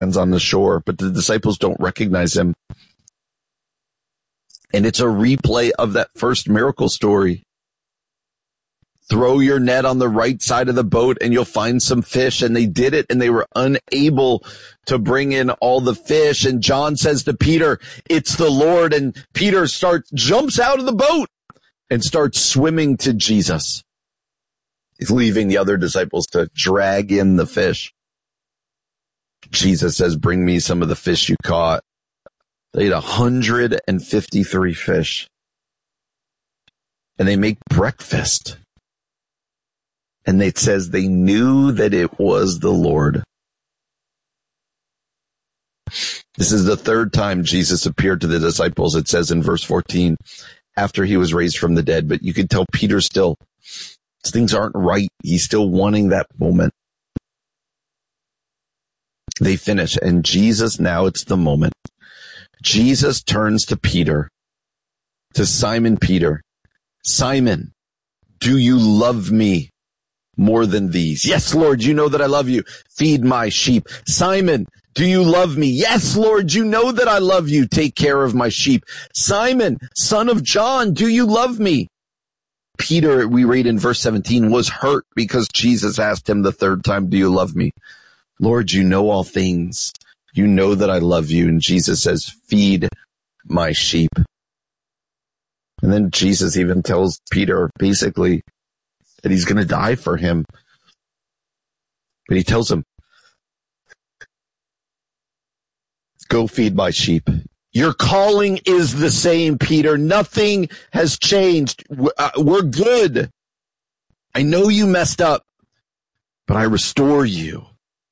on the shore, but the disciples don't recognize him. And it's a replay of that first miracle story. Throw your net on the right side of the boat and you'll find some fish. And they did it, and they were unable to bring in all the fish. And John says to Peter, "It's the Lord." And Peter jumps out of the boat and starts swimming to Jesus. He's leaving the other disciples to drag in the fish. Jesus says, "Bring me some of the fish you caught." They ate 153 fish. And they make breakfast. And it says they knew that it was the Lord. This is the third time Jesus appeared to the disciples. It says in verse 14, after he was raised from the dead. But you can tell Peter still, things aren't right. He's still wanting that moment. They finish. And Jesus, now it's the moment. Jesus turns to Peter, to Simon Peter. "Simon, do you love me more than these?" "Yes, Lord, you know that I love you." "Feed my sheep." "Simon, do you love me?" "Yes, Lord, you know that I love you." "Take care of my sheep." "Simon, son of John, do you love me?" Peter, we read in verse 17, was hurt because Jesus asked him the third time, "Do you love me?" "Lord, you know all things. You know that I love you." And Jesus says, "Feed my sheep." And then Jesus even tells Peter basically that he's going to die for him. But he tells him, "Go feed my sheep." Your calling is the same, Peter. Nothing has changed. We're good. I know you messed up, but I restore you.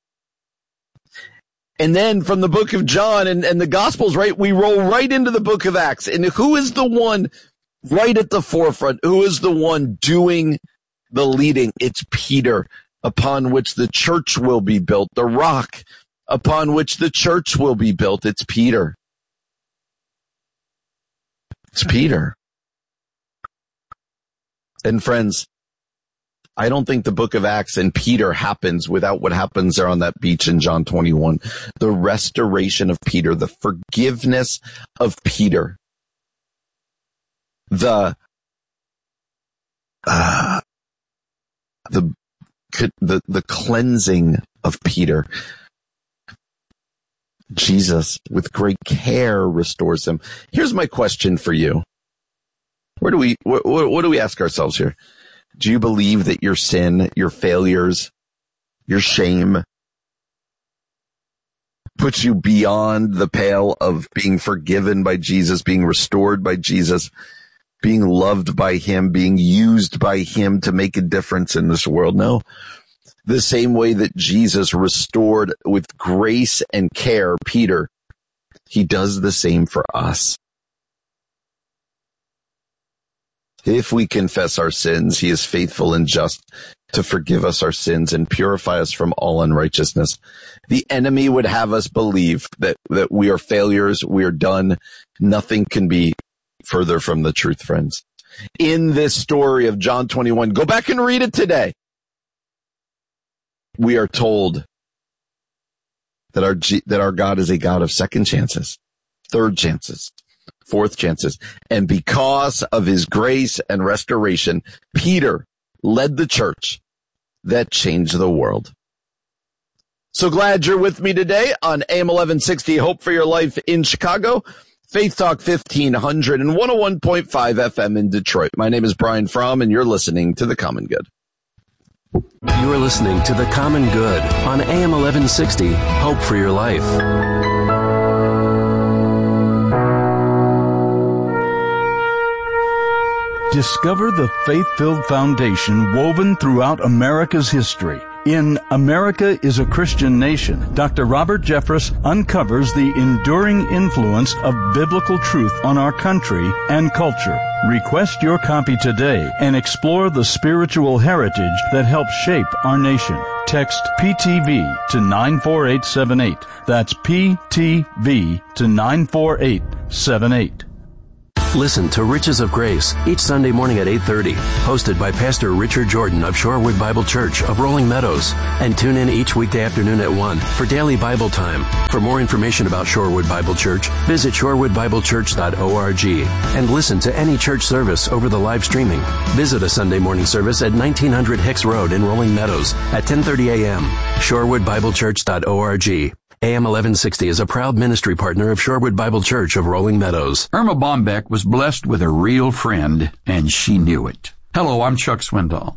And then from the book of John and the Gospels, right, we roll right into the book of Acts. And who is the one right at the forefront? Who is the one doing the leading? It's Peter, upon which the church will be built. The rock upon which the church will be built. It's Peter. It's Peter. And friends, I don't think the book of Acts and Peter happens without what happens there on that beach in John 21. The restoration of Peter, the forgiveness of Peter, the cleansing of Peter. Jesus, with great care, restores him. Here's my question for you. What do we ask ourselves here? Do you believe that your sin, your failures, your shame puts you beyond the pale of being forgiven by Jesus, being restored by Jesus, being loved by him, being used by him to make a difference in this world? No. The same way that Jesus restored with grace and care Peter, he does the same for us. If we confess our sins, he is faithful and just to forgive us our sins and purify us from all unrighteousness. The enemy would have us believe that we are failures, we are done. Nothing can be further from the truth, friends. In this story of John 21, go back and read it today. We are told that our God is a God of second chances, third chances, fourth chances. And because of his grace and restoration, Peter led the church that changed the world. So glad you're with me today on AM 1160, Hope for Your Life in Chicago, Faith Talk 1500 and 101.5 FM in Detroit. My name is Brian Fromm, and you're listening to The Common Good. You are listening to The Common Good on AM 1160, Hope for Your Life. Discover the faith-filled foundation woven throughout America's history. In America is a Christian Nation, Dr. Robert Jeffress uncovers the enduring influence of biblical truth on our country and culture. Request your copy today and explore the spiritual heritage that helped shape our nation. Text PTV to 94878. That's PTV to 94878. Listen to Riches of Grace each Sunday morning at 8:30, hosted by Pastor Richard Jordan of Shorewood Bible Church of Rolling Meadows. And tune in each weekday afternoon at 1 for daily Bible time. For more information about Shorewood Bible Church, visit shorewoodbiblechurch.org and listen to any church service over the live streaming. Visit a Sunday morning service at 1900 Hicks Road in Rolling Meadows at 10:30 a.m. shorewoodbiblechurch.org. AM 1160 is a proud ministry partner of Shorewood Bible Church of Rolling Meadows. Irma Bombeck was blessed with a real friend, and she knew it. Hello, I'm Chuck Swindoll.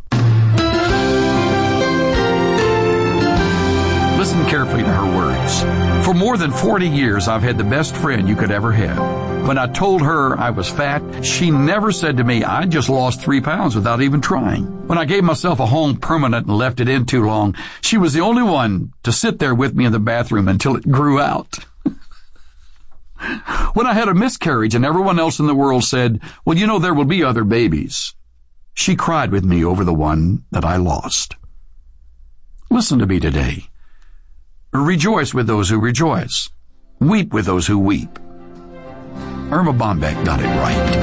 Listen carefully to her words. For more than 40 years, I've had the best friend you could ever have. When I told her I was fat, she never said to me, I just lost 3 pounds without even trying. When I gave myself a home permanent and left it in too long, she was the only one to sit there with me in the bathroom until it grew out. When I had a miscarriage and everyone else in the world said, well, you know, there will be other babies, she cried with me over the one that I lost. Listen to me today. Rejoice with those who rejoice. Weep with those who weep. Irma Bombeck got it right.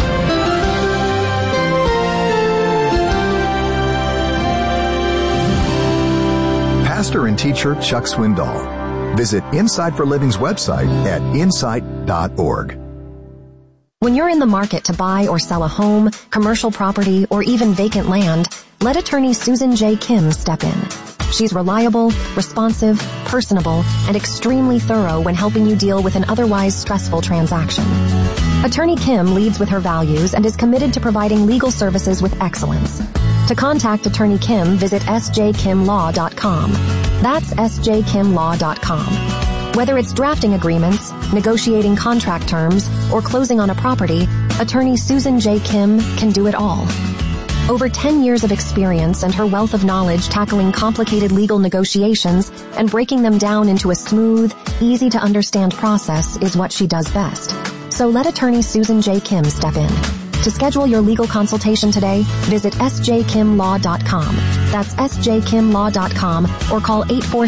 Pastor and teacher Chuck Swindoll. Visit Insight for Living's website at insight.org. When you're in the market to buy or sell a home, commercial property, or even vacant land, let attorney Susan J. Kim step in. She's reliable, responsive, personable, and extremely thorough when helping you deal with an otherwise stressful transaction. Attorney Kim leads with her values and is committed to providing legal services with excellence. To contact Attorney Kim, visit sjkimlaw.com. That's sjkimlaw.com. Whether it's drafting agreements, negotiating contract terms, or closing on a property, Attorney Susan J. Kim can do it all. Over 10 years of experience and her wealth of knowledge tackling complicated legal negotiations and breaking them down into a smooth, easy-to-understand process is what she does best. So let attorney Susan J. Kim step in. To schedule your legal consultation today, visit sjkimlaw.com. That's sjkimlaw.com or call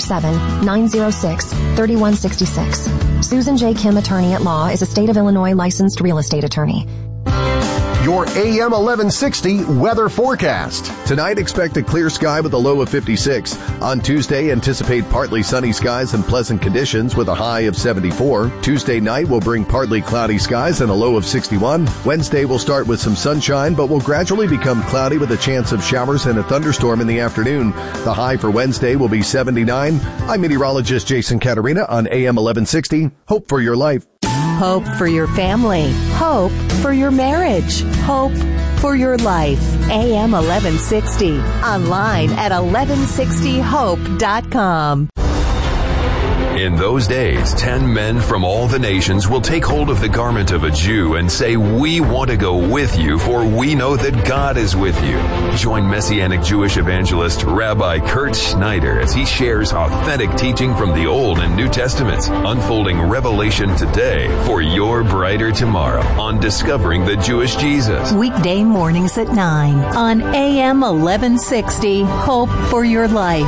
847-906-3166. Susan J. Kim Attorney at Law is a state of Illinois licensed real estate attorney. Your AM 1160 weather forecast. Tonight, expect a clear sky with a low of 56. On Tuesday, anticipate partly sunny skies and pleasant conditions with a high of 74. Tuesday night will bring partly cloudy skies and a low of 61. Wednesday will start with some sunshine, but will gradually become cloudy with a chance of showers and a thunderstorm in the afternoon. The high for Wednesday will be 79. I'm meteorologist Jason Caterina on AM 1160. Hope for your life. Hope for your family. Hope for your marriage. Hope for your life. AM 1160. Online at 1160hope.com. In those days, 10 men from all the nations will take hold of the garment of a Jew and say, we want to go with you, for we know that God is with you. Join Messianic Jewish evangelist Rabbi Kurt Schneider as he shares authentic teaching from the Old and New Testaments, unfolding revelation today for your brighter tomorrow on Discovering the Jewish Jesus. Weekday mornings at 9 on AM 1160. Hope for your life.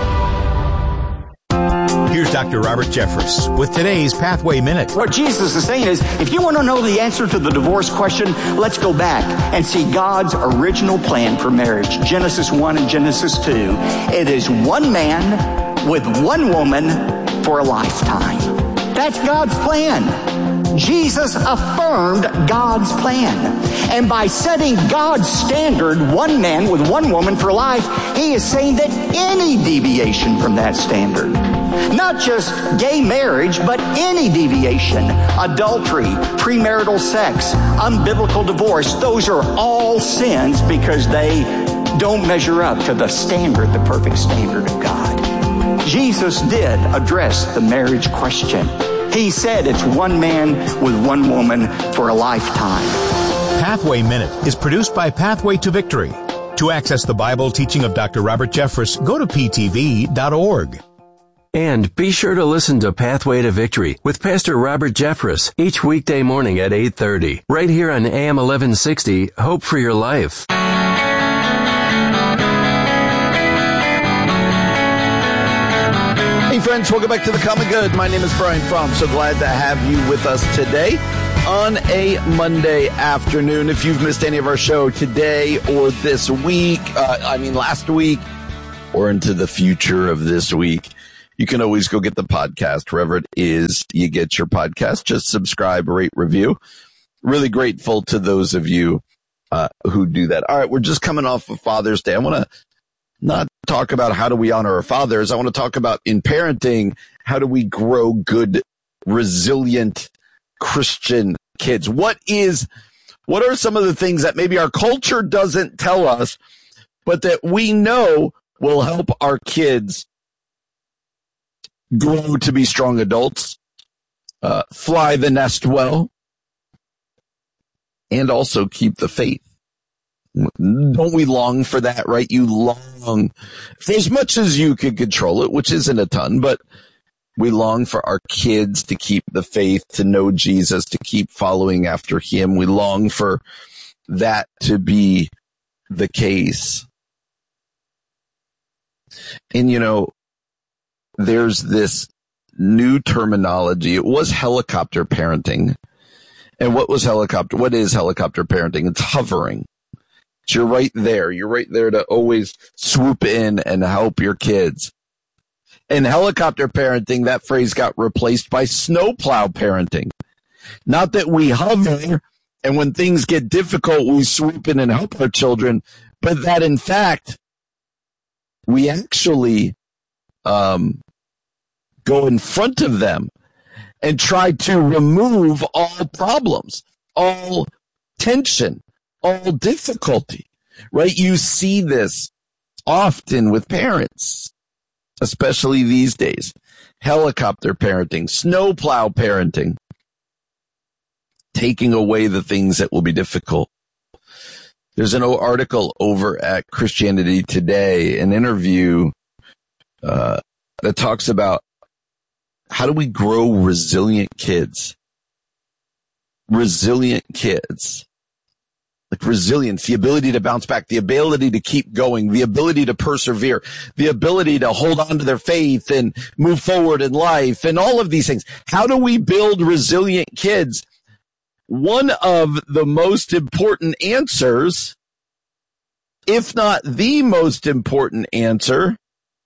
Here's Dr. Robert Jeffress with today's Pathway Minute. What Jesus is saying is, if you want to know the answer to the divorce question, let's go back and see God's original plan for marriage. Genesis 1 and Genesis 2. It is one man with one woman for a lifetime. That's God's plan. Jesus affirmed God's plan. And by setting God's standard, one man with one woman for life, he is saying that any deviation from that standard, not just gay marriage, but any deviation, adultery, premarital sex, unbiblical divorce, those are all sins because they don't measure up to the standard, the perfect standard of God. Jesus did address the marriage question. He said it's one man with one woman for a lifetime. Pathway Minute is produced by Pathway to Victory. To access the Bible teaching of Dr. Robert Jeffress, go to ptv.org. And be sure to listen to Pathway to Victory with Pastor Robert Jeffress each weekday morning at 8:30, right here on AM 1160, Hope for Your Life. morning, friends. Welcome back to The Common Good. My name is Brian Fromm. So glad to have you with us today on a Monday afternoon. If you've missed any of our show today or this week, last week, or into the future of this week, you can always go get the podcast wherever it is you get your podcast. Just subscribe, rate, review. Really grateful to those of you who do that. All right, we're just coming off of Father's Day. I want to not talk about how do we honor our fathers. I want to talk about in parenting, how do we grow good, resilient Christian kids? What are some of the things that maybe our culture doesn't tell us, but that we know will help our kids grow to be strong adults, fly the nest well, and also keep the faith? Don't we long for that, right? You long for as much as you can control it, which isn't a ton, but we long for our kids to keep the faith, to know Jesus, to keep following after him. We long for that to be the case. And, there's this new terminology. It was helicopter parenting. And what is helicopter parenting? It's hovering. So you're right there. You're right there to always swoop in and help your kids. In helicopter parenting, that phrase got replaced by snowplow parenting. Not that we hover and when things get difficult, we swoop in and help our children, but that in fact, we actually go in front of them and try to remove all problems, all tension, all difficulty, right? You see this often with parents, especially these days. Helicopter parenting, snowplow parenting, taking away the things that will be difficult. There's an article over at Christianity Today, an interview that talks about how do we grow resilient kids? Resilient kids. Like resilience, the ability to bounce back, the ability to keep going, the ability to persevere, the ability to hold on to their faith and move forward in life, and all of these things. How do we build resilient kids? One of the most important answers, if not the most important answer,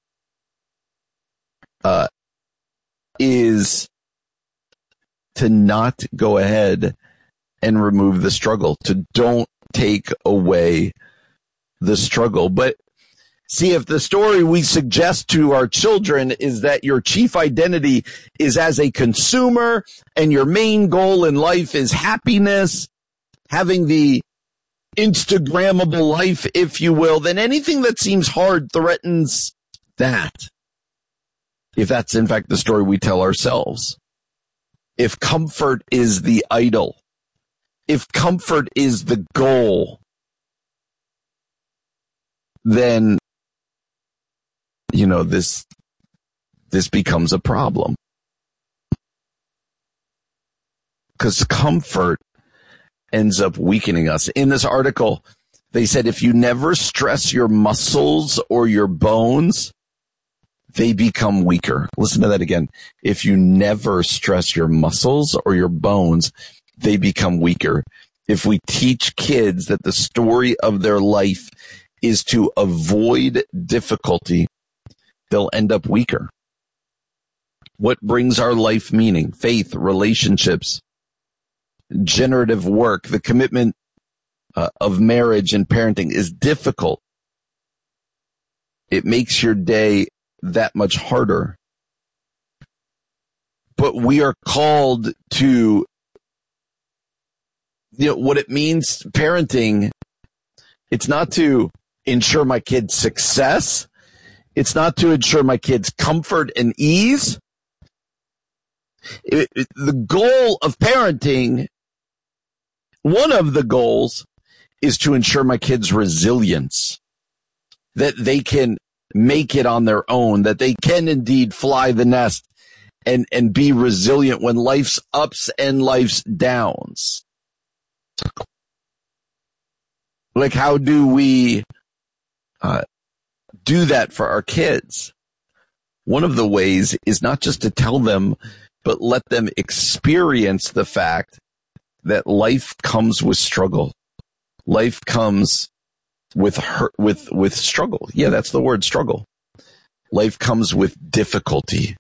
is to not go ahead and remove the struggle, to don't take away the struggle. But see, if the story we suggest to our children is that your chief identity is as a consumer and your main goal in life is happiness, having the Instagrammable life, if you will, then anything that seems hard threatens that. If that's in fact the story we tell ourselves. If comfort is the idol, if comfort is the goal, then, this becomes a problem. Because comfort ends up weakening us. In this article, they said if you never stress your muscles or your bones, they become weaker. Listen to that again. If you never stress your muscles or your bones, they become weaker. If we teach kids that the story of their life is to avoid difficulty, they'll end up weaker. What brings our life meaning? Faith, relationships, generative work, the commitment of marriage and parenting is difficult. It makes your day that much harder. But we are called to, what it means, parenting. It's not to ensure my kids' success. It's not to ensure my kids' comfort and ease. The goal of parenting, one of the goals, is to ensure my kids' resilience, that they can make it on their own, that they can indeed fly the nest and be resilient when life's ups and life's downs. Like, how do we do that for our kids? one of the ways is not just to tell them, but let them experience the fact that life comes with struggle. Life comes with hurt, with struggle. Yeah, that's the word, struggle. Life comes with difficulty.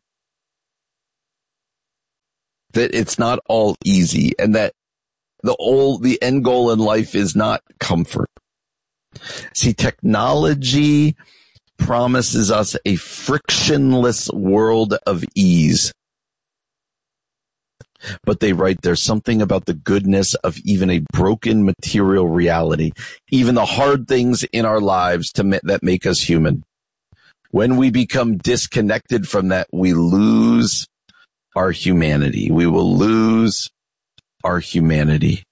That it's not all easy, and that the end goal in life is not comfort. See, technology promises us a frictionless world of ease. But they write, there's something about the goodness of even a broken material reality, even the hard things in our lives that make us human. When we become disconnected from that, we lose our humanity. We will lose our humanity.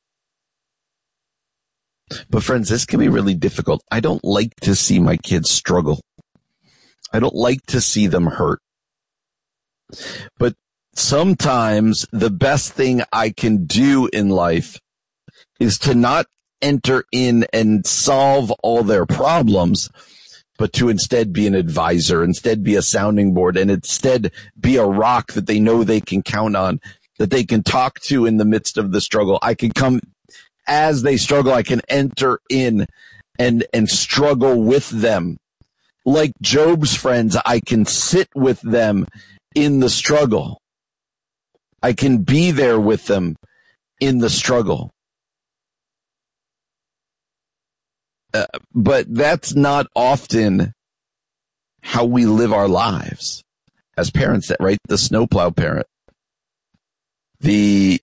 But friends, this can be really difficult. I don't like to see my kids struggle. I don't like to see them hurt. But sometimes the best thing I can do in life is to not enter in and solve all their problems, but to instead be an advisor, instead be a sounding board, and instead be a rock that they know they can count on, that they can talk to in the midst of the struggle. I can come as they struggle. I can enter in and struggle with them. Like Job's friends, I can sit with them in the struggle. I can be there with them in the struggle. But that's not often how we live our lives as parents, right? The snowplow parent, the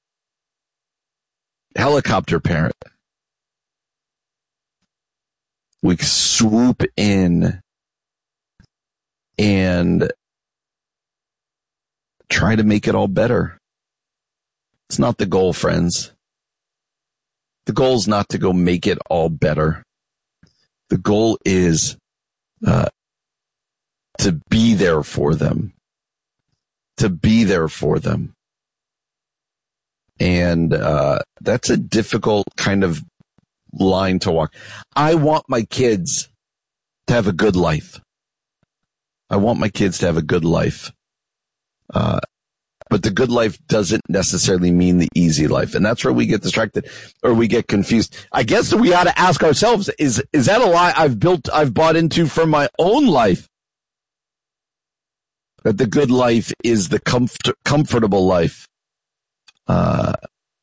helicopter parent. We swoop in and try to make it all better. It's not the goal, friends. The goal is not to go make it all better. The goal is to be there for them. To be there for them. And that's a difficult kind of line to walk. I want my kids to have a good life. I want my kids to have a good life. But the good life doesn't necessarily mean the easy life. And that's where we get distracted or we get confused. I guess we ought to ask ourselves, is that a lie I've bought into for my own life? That the good life is the comfortable life. Because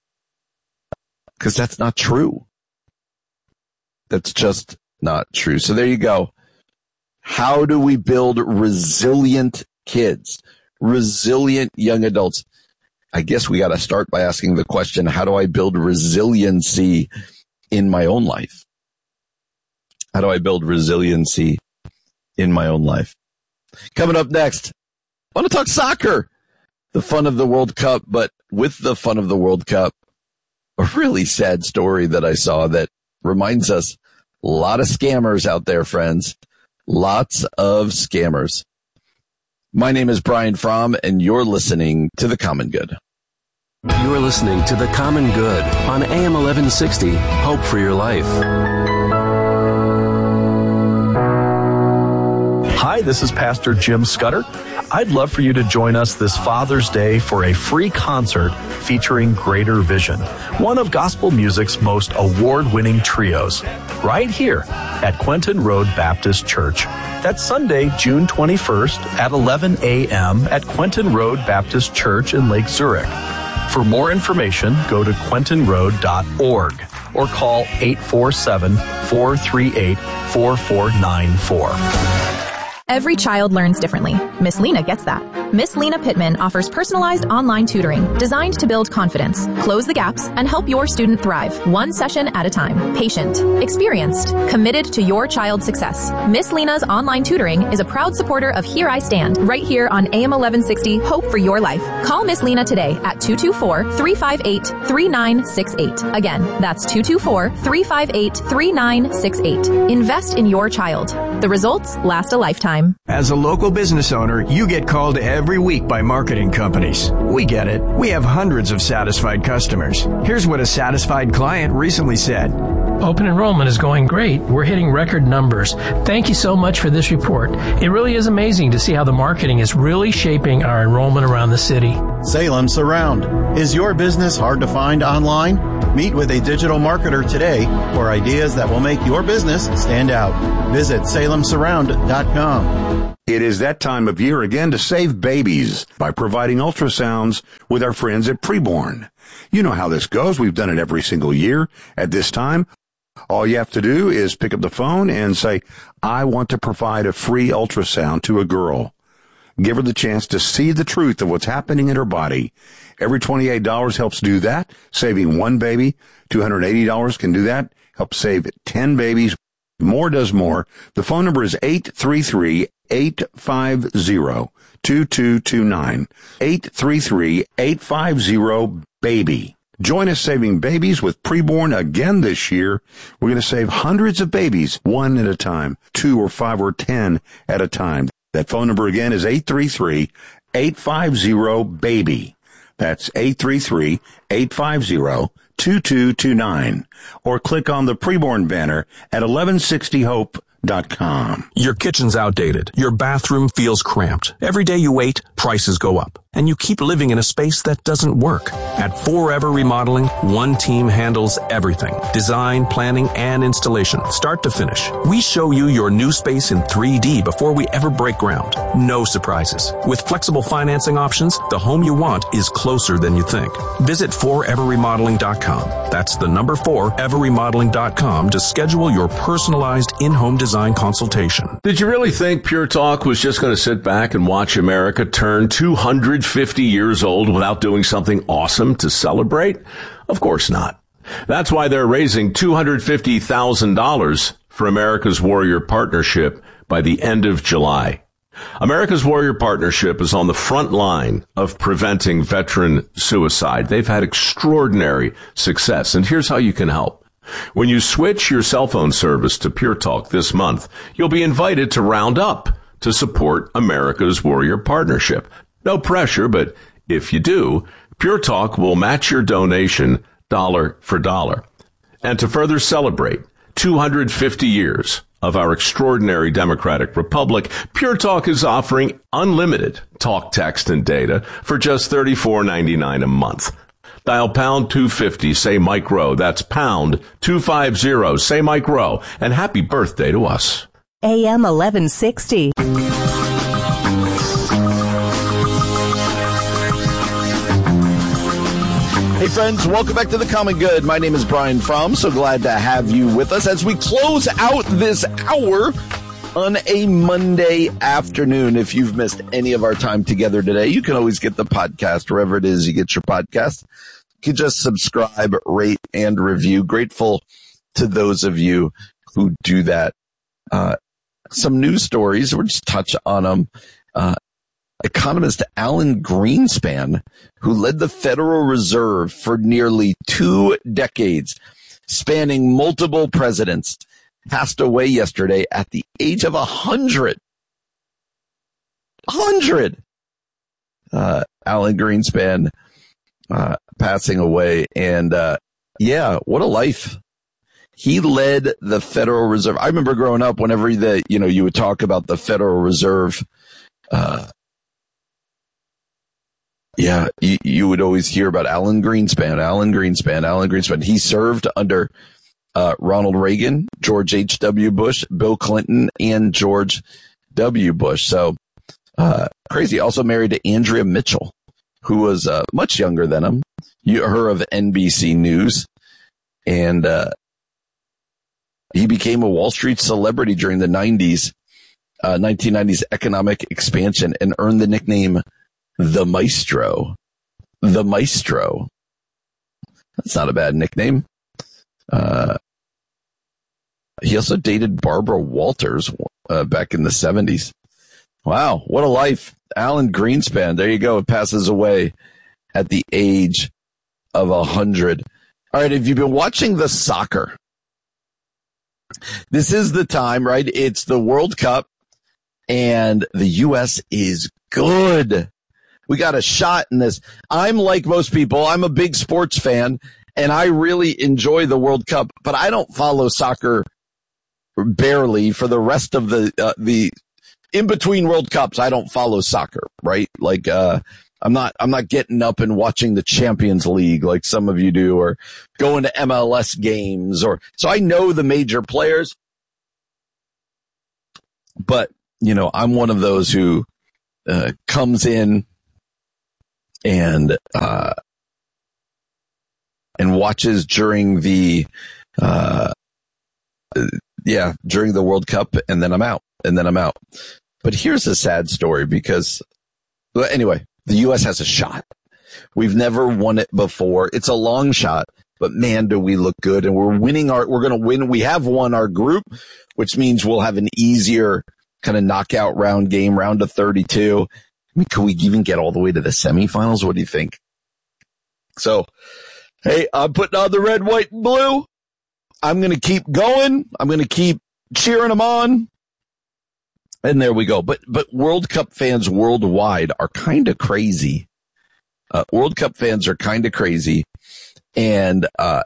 that's not true. That's just not true. So there you go. How do we build resilient kids? Resilient young adults? I guess we got to start by asking the question, how do I build resiliency in my own life? How do I build resiliency in my own life? Coming up next, I want to talk soccer, the fun of the World Cup, but with the fun of the World Cup, a really sad story that I saw that reminds us a lot of scammers out there, friends. Lots of scammers. My name is Brian Fromm, and you're listening to The Common Good. You're listening to The Common Good on AM 1160, Hope for Your Life. Hi, this is Pastor Jim Scudder. I'd love for you to join us this Father's Day for a free concert featuring Greater Vision, one of gospel music's most award-winning trios, right here at Quentin Road Baptist Church. That's Sunday, June 21st at 11 a.m. at Quentin Road Baptist Church in Lake Zurich. For more information, go to quentinroad.org or call 847-438-4494. Every child learns differently. Miss Lena gets that. Miss Lena Pittman offers personalized online tutoring designed to build confidence, close the gaps, and help your student thrive, one session at a time. Patient, experienced, committed to your child's success. Miss Lena's online tutoring is a proud supporter of Here I Stand, right here on AM 1160, Hope for Your Life. Call Miss Lena today at 224-358-3968. Again, that's 224-358-3968. Invest in your child. The results last a lifetime. As a local business owner, you get called every week by marketing companies. We get it. We have hundreds of satisfied customers. Here's what a satisfied client recently said. Open enrollment is going great. We're hitting record numbers. Thank you so much for this report. It really is amazing to see how the marketing is really shaping our enrollment around the city. Salem Surround. Is your business hard to find online? Meet with a digital marketer today for ideas that will make your business stand out. Visit salemsurround.com. It is that time of year again to save babies by providing ultrasounds with our friends at Preborn. You know how this goes. We've done it every single year at this time. All you have to do is pick up the phone and say, I want to provide a free ultrasound to a girl. Give her the chance to see the truth of what's happening in her body. Every $28 helps do that. Saving one baby, $280 can do that. Help save 10 babies. More does more. The phone number is 833-850-2229. 833-850-BABY. Join us saving babies with Preborn again this year. We're going to save hundreds of babies, one at a time, 2 or 5 or 10 at a time. That phone number again is 833-850-BABY. That's 833-850-2229. Or click on the Preborn banner at 1160hope.com. Your kitchen's outdated. Your bathroom feels cramped. Every day you wait, prices go up. And you keep living in a space that doesn't work. At Forever Remodeling, one team handles everything. Design, planning, and installation, start to finish. We show you your new space in 3D before we ever break ground. No surprises. With flexible financing options, the home you want is closer than you think. Visit foreverremodeling.com. That's the number 4, everremodeling.com to schedule your personalized in-home design consultation. Did you really think Pure Talk was just going to sit back and watch America turn 250 years old without doing something awesome to celebrate? Of course not. That's why they're raising $250,000 for America's Warrior Partnership by the end of July. America's Warrior Partnership is on the front line of preventing veteran suicide. They've had extraordinary success, and here's how you can help. When you switch your cell phone service to Pure Talk this month, you'll be invited to round up to support America's Warrior Partnership. No pressure, but if you do, Pure Talk will match your donation dollar for dollar. And to further celebrate 250 years of our extraordinary democratic republic, Pure Talk is offering unlimited talk, text, and data for just $34.99 a month. Dial pound 250, say Mike Rowe. That's pound 250, say Mike Rowe. And happy birthday to us. AM 1160. Hey friends, welcome back to The Common Good. My name is Brian Fromm. So glad to have you with us as we close out this hour on a Monday afternoon. If you've missed any of our time together today, you can always get the podcast wherever it is you get your podcast. You can just subscribe, rate, and review. Grateful to those of you who do that. Some news stories, we'll just touch on them. Economist Alan Greenspan, who led the Federal Reserve for nearly 2 decades, spanning multiple presidents, passed away yesterday at the age of 100. 100! Alan Greenspan passing away. And what a life. He led the Federal Reserve. I remember growing up, whenever you would talk about the Federal Reserve, you would always hear about Alan Greenspan. He served under Ronald Reagan, George H.W. Bush, Bill Clinton, and George W. Bush. So crazy. Also married to Andrea Mitchell, who was much younger than him. Her of NBC News. And he became a Wall Street celebrity during the 1990s economic expansion, and earned the nickname The Maestro. The Maestro. That's not a bad nickname. He also dated Barbara Walters back in the 70s. Wow, what a life. Alan Greenspan, there you go, passes away at the age of 100. All right, have you been watching the soccer? This is the time, right? It's the World Cup, and the U.S. is good. We got a shot in this. I'm like most people. I'm a big sports fan, And I really enjoy the World Cup, but I don't follow soccer barely for the rest of the in between World Cups. I don't follow soccer, right? Like, I'm not getting up and watching the Champions League like some of you do, or going to MLS games, so I know the major players, but I'm one of those who comes in and watches during the World Cup, and then I'm out. But here's a sad story because, anyway, the U.S. has a shot. We've never won it before. It's a long shot, but man, do we look good. And we're going to win. We have won our group, which means we'll have an easier kind of knockout round game, round of 32. I mean, could we even get all the way to the semifinals? What do you think? So, hey, I'm putting on the red, white, and blue. I'm going to keep going. I'm going to keep cheering them on. And there we go. But World Cup fans worldwide are kind of crazy. World Cup fans are kind of crazy. And a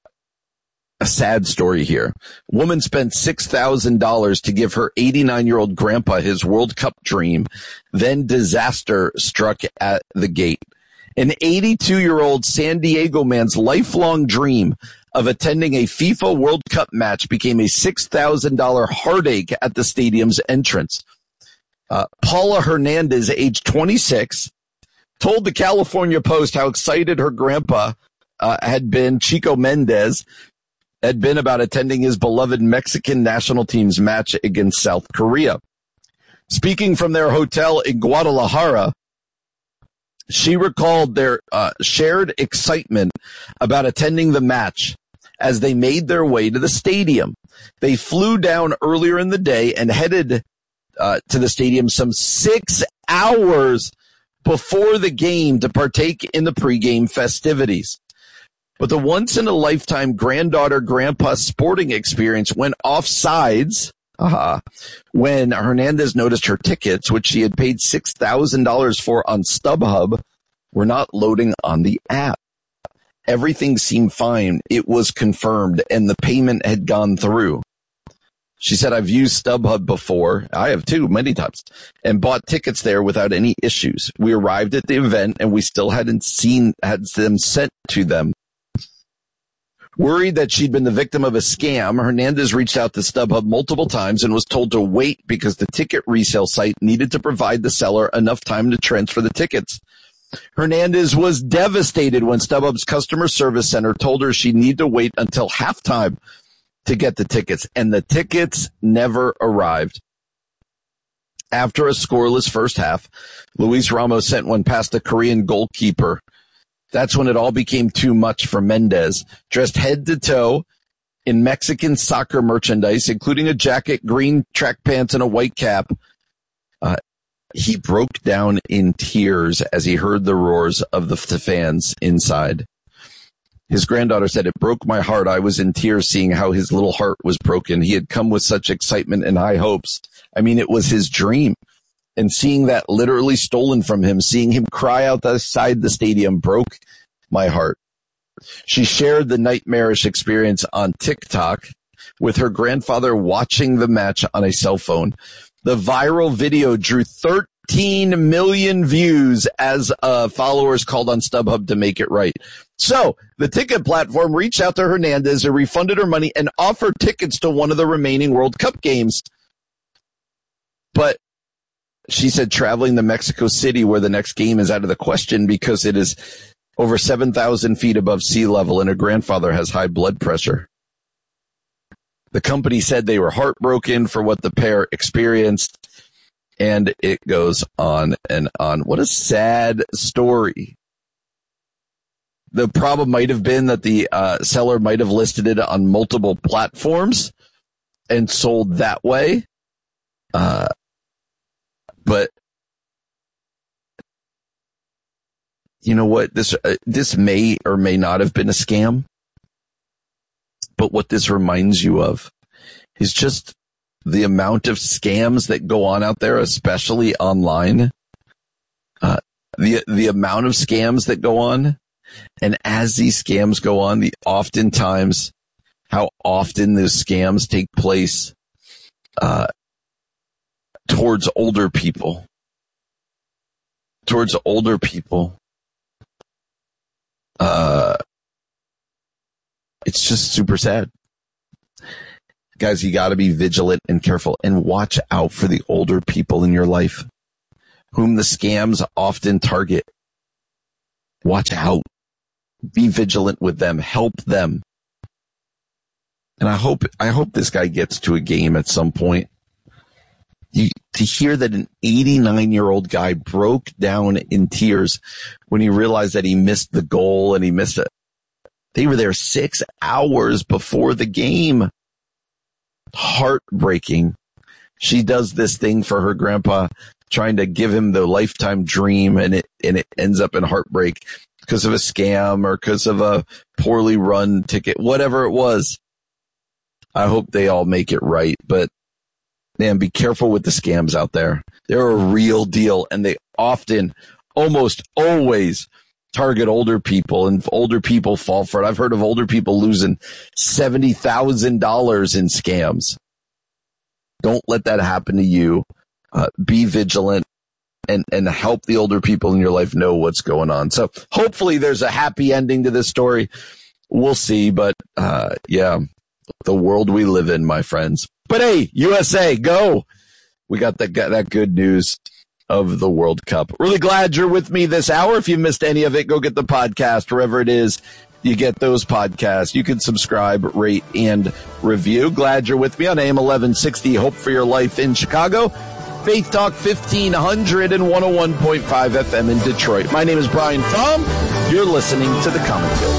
sad story here. Woman spent $6,000 to give her 89-year-old grandpa his World Cup dream. Then disaster struck at the gate. An 82-year-old San Diego man's lifelong dream of attending a FIFA World Cup match became a $6,000 heartache at the stadium's entrance. Paula Hernandez, age 26, told the California Post how excited her grandpa Chico Mendez, had been about attending his beloved Mexican national team's match against South Korea. Speaking from their hotel in Guadalajara, she recalled their shared excitement about attending the match as they made their way to the stadium. They flew down earlier in the day and headed to the stadium some 6 hours before the game to partake in the pregame festivities. But the once-in-a-lifetime granddaughter-grandpa sporting experience went off sides when Hernandez noticed her tickets, which she had paid $6,000 for on StubHub, were not loading on the app. Everything seemed fine. It was confirmed, and the payment had gone through. She said, I've used StubHub before. I have too, many times, and bought tickets there without any issues. We arrived at the event, and we still had them sent to them. Worried that she'd been the victim of a scam, Hernandez reached out to StubHub multiple times and was told to wait because the ticket resale site needed to provide the seller enough time to transfer the tickets. Hernandez was devastated when StubHub's customer service center told her she'd need to wait until halftime to get the tickets, and the tickets never arrived. After a scoreless first half, Luis Ramos sent one past the Korean goalkeeper. That's when it all became too much for Mendez. Dressed head to toe in Mexican soccer merchandise, including a jacket, green track pants, and a white cap, he broke down in tears as he heard the roars of the fans inside. His granddaughter said, "It broke my heart. I was in tears seeing how his little heart was broken. He had come with such excitement and high hopes. I mean, it was his dream. And seeing that literally stolen from him, seeing him cry out outside the stadium broke my heart." She shared the nightmarish experience on TikTok with her grandfather watching the match on a cell phone. The viral video drew 13 million views as followers called on StubHub to make it right. So the ticket platform reached out to Hernandez and refunded her money and offered tickets to one of the remaining World Cup games. But she said traveling to Mexico City, where the next game is, out of the question because it is over 7,000 feet above sea level and her grandfather has high blood pressure. The company said they were heartbroken for what the pair experienced, and it goes on and on. What a sad story. The problem might have been that the seller might have listed it on multiple platforms and sold that way. But you know what? This may or may not have been a scam. But what this reminds you of is just the amount of scams that go on out there, especially online. The amount of scams that go on. And as these scams go on, how often those scams take place towards older people. It's just super sad. Guys, you got to be vigilant and careful and watch out for the older people in your life whom the scams often target. Watch out. Be vigilant with them. Help them. And I hope this guy gets to a game at some point. To hear that an 89-year-old guy broke down in tears when he realized that he missed the goal and he missed it. They were there 6 hours before the game. Heartbreaking. She does this thing for her grandpa, trying to give him the lifetime dream, and it ends up in heartbreak because of a scam or because of a poorly run ticket, whatever it was. I hope they all make it right, but man, be careful with the scams out there. They're a real deal, and they often, almost always, target older people, and older people fall for it. I've heard of older people losing $70,000 in scams. Don't let that happen to you. Be vigilant and help the older people in your life know what's going on. So hopefully there's a happy ending to this story. We'll see, but yeah, the world we live in, my friends. But hey, USA, go! We got that good news of the World Cup. Really glad you're with me this hour. If you missed any of it, go get the podcast wherever it is you get those podcasts. You can subscribe, rate, and review. Glad you're with me on AM 1160, Hope for Your Life in Chicago, Faith Talk 1500 and 101.5 FM in Detroit. My name is Brian Thom. You're listening to The Common Field.